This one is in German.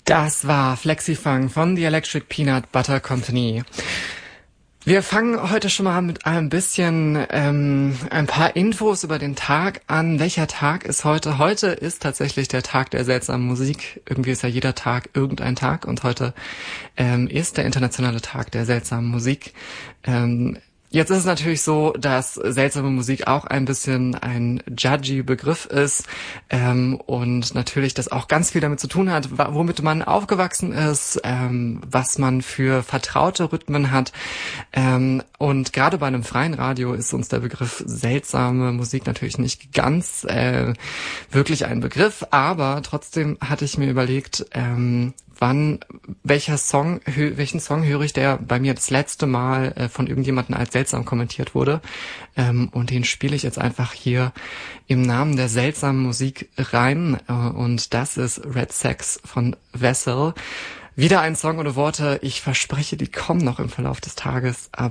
Das war Flexifunk von The Electric Peanut Butter Company. Wir fangen heute schon mal mit ein bisschen ein paar Infos über den Tag an. Welcher Tag ist heute? Heute ist tatsächlich der Tag der seltsamen Musik. Irgendwie ist ja jeder Tag irgendein Tag und heute ist der internationale Tag der seltsamen Musik. Jetzt ist es natürlich so, dass seltsame Musik auch ein bisschen ein judgy Begriff ist und natürlich das auch ganz viel damit zu tun hat, womit man aufgewachsen ist, was man für vertraute Rhythmen hat. Und gerade bei einem freien Radio ist uns der Begriff seltsame Musik natürlich nicht ganz wirklich ein Begriff, aber trotzdem hatte ich mir überlegt, welchen Song höre ich, der bei mir das letzte Mal von irgendjemandem als seltsam kommentiert wurde. Und den spiele ich jetzt einfach hier im Namen der seltsamen Musik rein. Und das ist Red Sex von Vessel. Wieder ein Song ohne Worte. Ich verspreche, die kommen noch im Verlauf des Tages. Aber